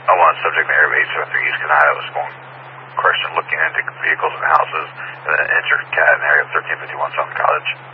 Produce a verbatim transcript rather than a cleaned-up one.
I want subject matter of eight seven three East Canada was going question looking into vehicles and houses, and then enter cat in area thirteen fifty-one South Cottage.